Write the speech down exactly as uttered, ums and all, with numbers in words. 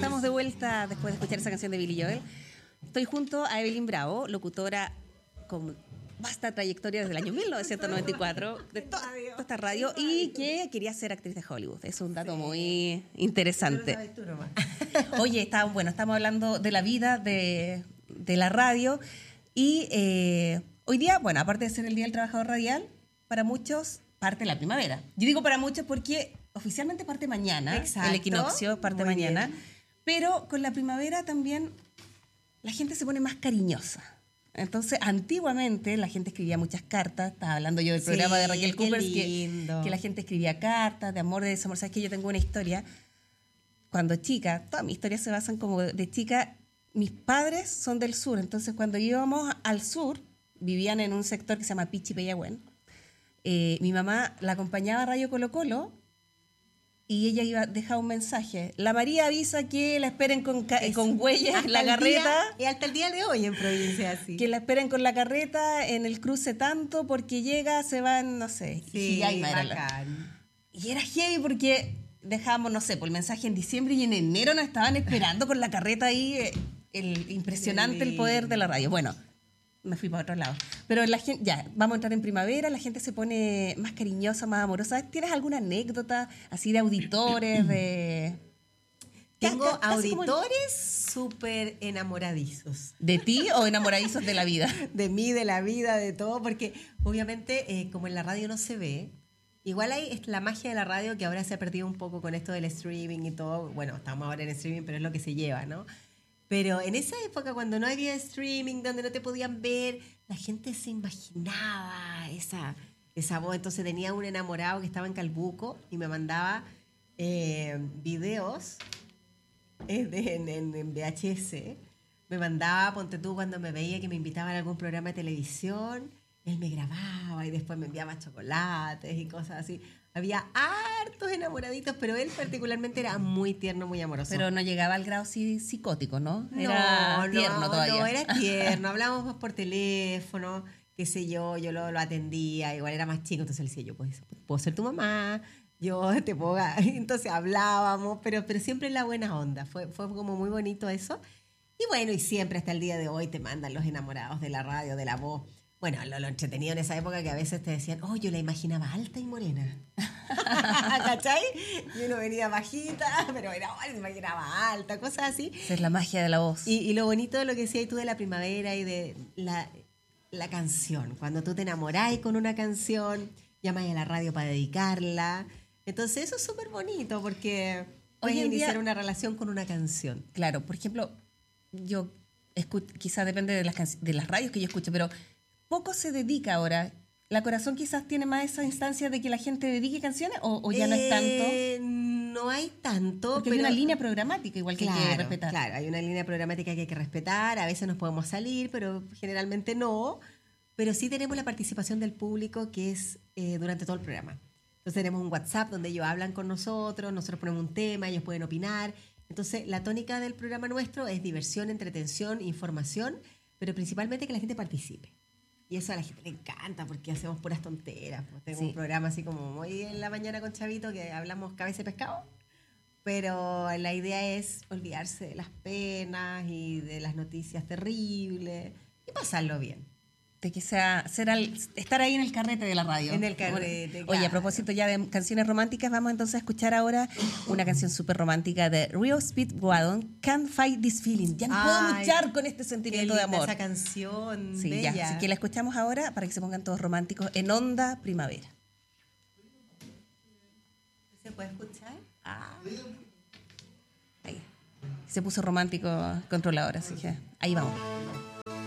estamos de vuelta después de escuchar esa canción de Billy Joel. Estoy junto a Evelyn Bravo, locutora con vasta trayectoria desde el año mil novecientos noventa y cuatro de to toda esta radio y que quería ser actriz de Hollywood. Es un dato sí. muy interesante. Tú nomás. Oye, está, bueno, estamos hablando de la vida de, de la radio y eh, hoy día, bueno, aparte de ser el Día del Trabajador Radial, para muchos parte la primavera. Yo digo para muchos porque oficialmente parte mañana, exacto, el equinoccio parte muy mañana, bien. Pero con la primavera también la gente se pone más cariñosa. Entonces, antiguamente la gente escribía muchas cartas. Estaba hablando yo del sí, programa de Raquel Coopers, que, que la gente escribía cartas de amor, de desamor. Sabes que yo tengo una historia. Cuando chica, todas mis historias se basan como de chica. Mis padres son del sur, entonces cuando íbamos al sur, vivían en un sector que se llama Pichi Peyagüen. Eh, mi mamá la acompañaba a Radio Colo Colo y ella iba a dejar un mensaje. La María avisa que la esperen con, con huellas en la carreta. Y hasta el día de hoy en provincia así. Que la esperen con la carreta en el cruce tanto porque llega, se van, no sé. Sí, y, bacán. Y era heavy porque dejábamos, no sé, por el mensaje en diciembre y en enero nos estaban esperando con la carreta ahí. El, impresionante el poder de la radio. Bueno, me fui para otro lado. Pero la gente, ya, vamos a entrar en primavera, la gente se pone más cariñosa, más amorosa. ¿Tienes alguna anécdota así de auditores? de Tengo auditores súper enamoradizos. ¿De ti o enamoradizos de la vida? De mí, de la vida, de todo, porque obviamente eh, como en la radio no se ve, igual hay la magia de la radio que ahora se ha perdido un poco con esto del streaming y todo. Bueno, estamos ahora en streaming, pero es lo que se lleva, ¿no? Pero en esa época, cuando no había streaming, donde no te podían ver, la gente se imaginaba esa, esa voz. Entonces tenía un enamorado que estaba en Calbuco y me mandaba eh, videos eh, de, en, en, en V H S. Me mandaba, ponte tú, cuando me veía que me invitaban a algún programa de televisión, él me grababa y después me enviaba chocolates y cosas así. Había hartos enamoraditos, pero él particularmente era muy tierno, muy amoroso. Pero no llegaba al grado psicótico, ¿no? Era no, tierno no, todavía. No, era tierno. Hablábamos más por teléfono, qué sé yo, yo lo, lo atendía. Igual era más chico, entonces le decía yo, pues, puedo ser tu mamá, yo te puedo... Entonces hablábamos, pero, pero siempre en la buena onda. Fue, fue como muy bonito eso. Y bueno, y siempre hasta el día de hoy te mandan los enamorados de la radio, de la voz. Bueno, lo, lo entretenido en esa época que a veces te decían, oh, yo la imaginaba alta y morena. ¿Cachai? Y uno venía bajita, pero era, oh, la imaginaba alta, cosas así. Esa es la magia de la voz. Y, y lo bonito de lo que decías tú de la primavera y de la, la canción. Cuando tú te enamorás con una canción, llamas a la radio para dedicarla. Entonces eso es súper bonito porque puedes iniciar día, una relación con una canción. Claro, por ejemplo, yo escucho, quizás depende de las, de las radios que yo escucho, pero... poco se dedica ahora. ¿La Corazón quizás tiene más esa instancia de que la gente dedique canciones o, o ya eh, no es tanto? No hay tanto. Porque pero, hay una línea programática igual que claro, hay que respetar. Claro, hay una línea programática que hay que respetar. A veces nos podemos salir, pero generalmente no. Pero sí tenemos la participación del público que es eh, durante todo el programa. Entonces tenemos un WhatsApp donde ellos hablan con nosotros, nosotros ponemos un tema, ellos pueden opinar. Entonces la tónica del programa nuestro es diversión, entretención, información, pero principalmente que la gente participe. Y eso a la gente le encanta porque hacemos puras tonteras. Pues tengo sí. un programa así como muy en la mañana con Chavito que hablamos cabeza de pescado. Pero la idea es olvidarse de las penas y de las noticias terribles y pasarlo bien. De que sea, ser al, estar ahí en el carrete de la radio. En el carrete, bueno, claro. Oye, a propósito ya de canciones románticas, vamos entonces a escuchar ahora una canción súper romántica de Real Speedwagon, Can't Fight This Feeling. Ya no Ay, puedo luchar con este sentimiento de amor. Esa canción sí, bella. Ya. Así que la escuchamos ahora para que se pongan todos románticos en Onda Primavera. ¿Se puede escuchar? Ah. Ahí. Se puso romántico controlador, así que ahí vamos.